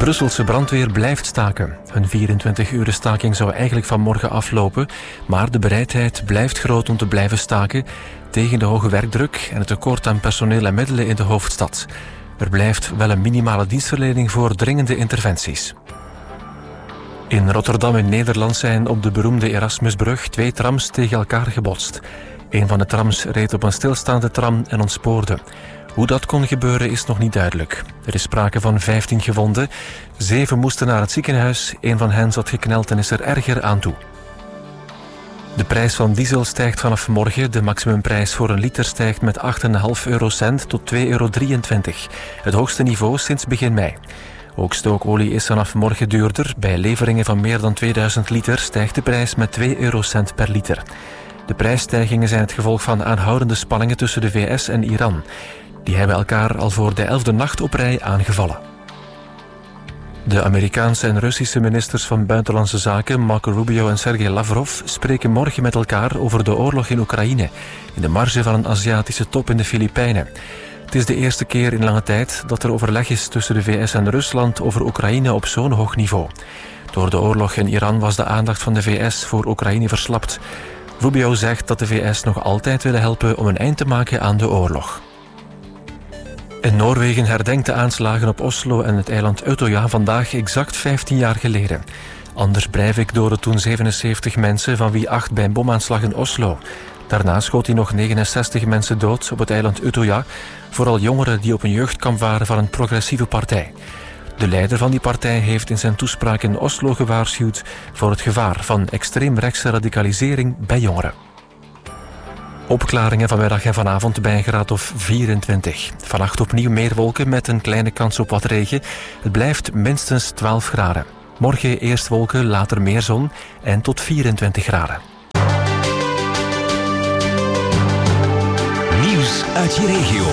Brusselse brandweer blijft staken. Hun 24-uren staking zou eigenlijk vanmorgen aflopen, maar de bereidheid blijft groot om te blijven staken tegen de hoge werkdruk en het tekort aan personeel en middelen in de hoofdstad. Er blijft wel een minimale dienstverlening voor dringende interventies. In Rotterdam in Nederland zijn op de beroemde Erasmusbrug 2 trams tegen elkaar gebotst. Een van de trams reed op een stilstaande tram en ontspoorde. Hoe dat kon gebeuren is nog niet duidelijk. Er is sprake van 15 gewonden. 7 moesten naar het ziekenhuis. 1 van hen zat gekneld en is er erger aan toe. De prijs van diesel stijgt vanaf morgen. De maximumprijs voor een liter stijgt met 8,5 eurocent tot 2,23 euro. Het hoogste niveau sinds begin mei. Ook stookolie is vanaf morgen duurder. Bij leveringen van meer dan 2000 liter stijgt de prijs met 2 eurocent per liter. De prijsstijgingen zijn het gevolg van aanhoudende spanningen tussen de VS en Iran. Die hebben elkaar al voor de 11e nacht op rij aangevallen. De Amerikaanse en Russische ministers van Buitenlandse Zaken, Marco Rubio en Sergei Lavrov, spreken morgen met elkaar over de oorlog in Oekraïne, in de marge van een Aziatische top in de Filipijnen. Het is de eerste keer in lange tijd dat er overleg is tussen de VS en Rusland over Oekraïne op zo'n hoog niveau. Door de oorlog in Iran was de aandacht van de VS voor Oekraïne verslapt. Rubio zegt dat de VS nog altijd willen helpen om een eind te maken aan de oorlog. In Noorwegen herdenkt de aanslagen op Oslo en het eiland Utøya vandaag exact 15 jaar geleden. Anders Breivik doodde toen 77 mensen, van wie 8 bij een bomaanslag in Oslo. Daarna schoot hij nog 69 mensen dood op het eiland Utøya, vooral jongeren die op een jeugdkamp waren van een progressieve partij. De leider van die partij heeft in zijn toespraak in Oslo gewaarschuwd voor het gevaar van extreemrechtse radicalisering bij jongeren. Opklaringen vanmiddag en vanavond bij een graad of 24. Vannacht opnieuw meer wolken met een kleine kans op wat regen. Het blijft minstens 12 graden. Morgen eerst wolken, later meer zon en tot 24 graden. Nieuws uit je regio.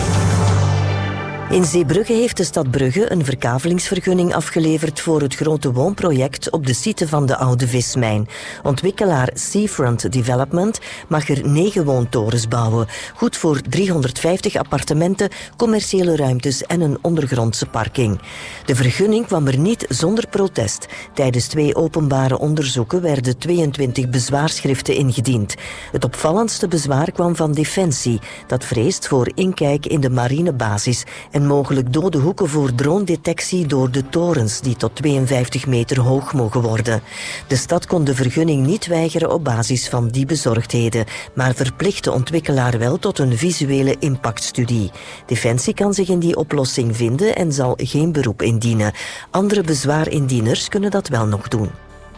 In Zeebrugge heeft de stad Brugge een verkavelingsvergunning afgeleverd voor het grote woonproject op de site van de oude vismijn. Ontwikkelaar Seafront Development mag er 9 woontorens bouwen. Goed voor 350 appartementen, commerciële ruimtes en een ondergrondse parking. De vergunning kwam er niet zonder protest. Tijdens 2 openbare onderzoeken werden 22 bezwaarschriften ingediend. Het opvallendste bezwaar kwam van Defensie, dat vreest voor inkijk in de marinebasis en mogelijk dode hoeken voor drone-detectie door de torens die tot 52 meter hoog mogen worden. De stad kon de vergunning niet weigeren op basis van die bezorgdheden, maar verplicht de ontwikkelaar wel tot een visuele impactstudie. Defensie kan zich in die oplossing vinden en zal geen beroep indienen. Andere bezwaarindieners kunnen dat wel nog doen.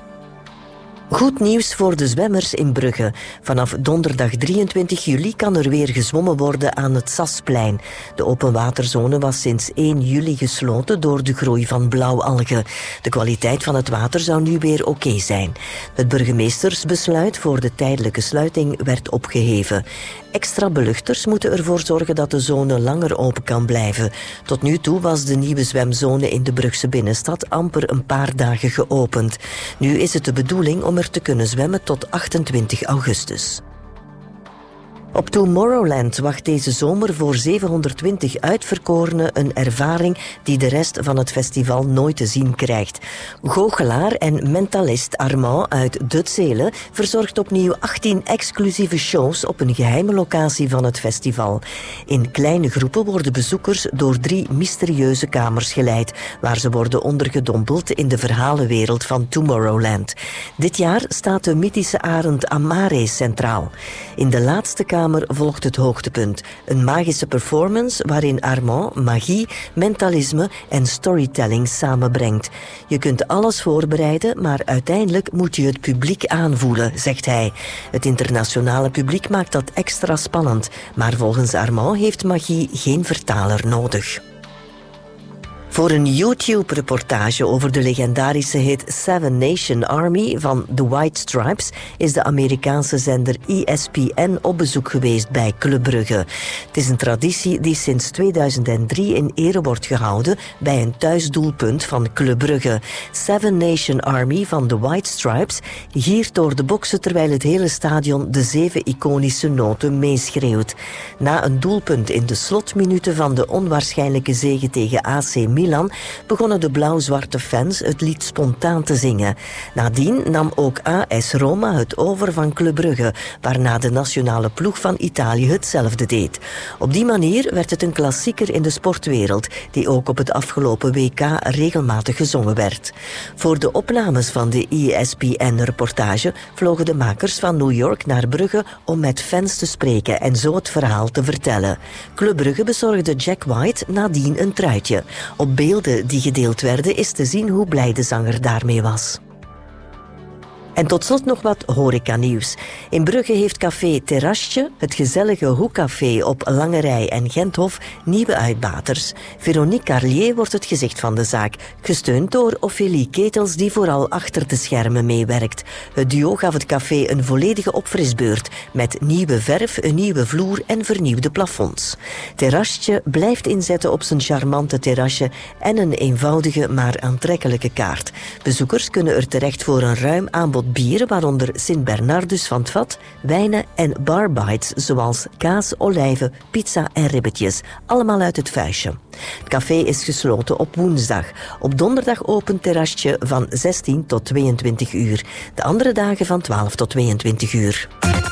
Goed nieuws voor de zwemmers in Brugge. Vanaf donderdag 23 juli kan er weer gezwommen worden aan het Sasplein. De openwaterzone was sinds 1 juli gesloten door de groei van blauwalgen. De kwaliteit van het water zou nu weer oké zijn. Het burgemeestersbesluit voor de tijdelijke sluiting werd opgeheven. Extra beluchters moeten ervoor zorgen dat de zone langer open kan blijven. Tot nu toe was de nieuwe zwemzone in de Brugse binnenstad amper een paar dagen geopend. Nu is het de bedoeling om er te kunnen zwemmen tot 28 augustus. Op Tomorrowland wacht deze zomer voor 720 uitverkorenen een ervaring die de rest van het festival nooit te zien krijgt. Goochelaar en mentalist Armand uit Dutzelen verzorgt opnieuw 18 exclusieve shows op een geheime locatie van het festival. In kleine groepen worden bezoekers door 3 mysterieuze kamers geleid, waar ze worden ondergedompeld in de verhalenwereld van Tomorrowland. Dit jaar staat de mythische arend Amare centraal. In de laatste kamer volgt het hoogtepunt. Een magische performance waarin Armand magie, mentalisme en storytelling samenbrengt. Je kunt alles voorbereiden, maar uiteindelijk moet je het publiek aanvoelen, zegt hij. Het internationale publiek maakt dat extra spannend, maar volgens Armand heeft magie geen vertaler nodig. Voor een YouTube-reportage over de legendarische hit Seven Nation Army van The White Stripes is de Amerikaanse zender ESPN op bezoek geweest bij Club Brugge. Het is een traditie die sinds 2003 in ere wordt gehouden bij een thuisdoelpunt van Club Brugge. Seven Nation Army van The White Stripes giert door de boksen terwijl het hele stadion de 7 iconische noten meeschreeuwt. Na een doelpunt in de slotminuten van de onwaarschijnlijke zege tegen AC Milan Milan begonnen de blauw-zwarte fans het lied spontaan te zingen. Nadien nam ook AS Roma het over van Club Brugge, waarna de nationale ploeg van Italië hetzelfde deed. Op die manier werd het een klassieker in de sportwereld, die ook op het afgelopen WK regelmatig gezongen werd. Voor de opnames van de ESPN-reportage vlogen de makers van New York naar Brugge om met fans te spreken en zo het verhaal te vertellen. Club Brugge bezorgde Jack White nadien een truitje. Op beelden die gedeeld werden is te zien hoe blij de zanger daarmee was. En tot slot nog wat horecanieuws. In Brugge heeft café Terrasje, het gezellige hoekcafé op Langerij en Genthof, nieuwe uitbaters. Veronique Carlier wordt het gezicht van de zaak, gesteund door Ophélie Ketels, die vooral achter de schermen meewerkt. Het duo gaf het café een volledige opfrisbeurt, met nieuwe verf, een nieuwe vloer en vernieuwde plafonds. Terrasje blijft inzetten op zijn charmante terrasje en een eenvoudige maar aantrekkelijke kaart. Bezoekers kunnen er terecht voor een ruim aanbod bieren, waaronder Sint Bernardus van het Vat, wijnen en barbites, zoals kaas, olijven, pizza en ribbetjes. Allemaal uit het vuistje. Het café is gesloten op woensdag. Op donderdag opent Terrasje van 16 tot 22 uur. De andere dagen van 12 tot 22 uur.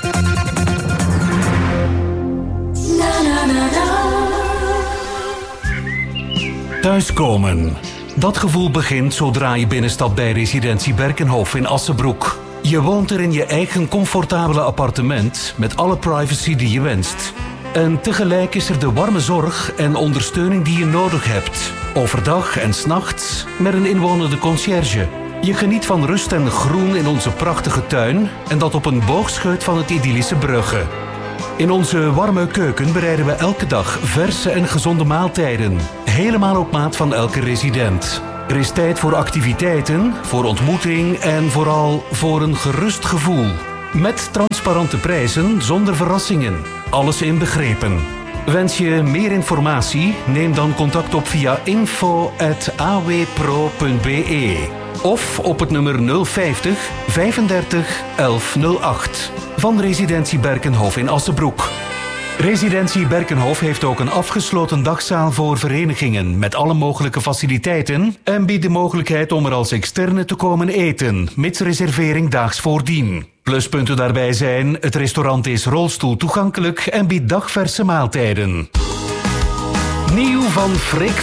Thuiskomen. Dat gevoel begint zodra je binnenstapt bij Residentie Berkenhof in Assenbroek. Je woont er in je eigen comfortabele appartement met alle privacy die je wenst. En tegelijk is er de warme zorg en ondersteuning die je nodig hebt. Overdag en 's nachts met een inwonende conciërge. Je geniet van rust en groen in onze prachtige tuin en dat op een boogscheut van het idyllische Brugge. In onze warme keuken bereiden we elke dag verse en gezonde maaltijden. Helemaal op maat van elke resident. Er is tijd voor activiteiten, voor ontmoeting en vooral voor een gerust gevoel. Met transparante prijzen zonder verrassingen. Alles inbegrepen. Wens je meer informatie? Neem dan contact op via info@awpro.be of op het nummer 050 35 1108 van Residentie Berkenhof in Assenbroek. Residentie Berkenhof heeft ook een afgesloten dagzaal voor verenigingen met alle mogelijke faciliteiten en biedt de mogelijkheid om er als externe te komen eten, mits reservering daags voordien. Pluspunten daarbij zijn: het restaurant is rolstoel toegankelijk en biedt dagverse maaltijden. Nieuw van Freek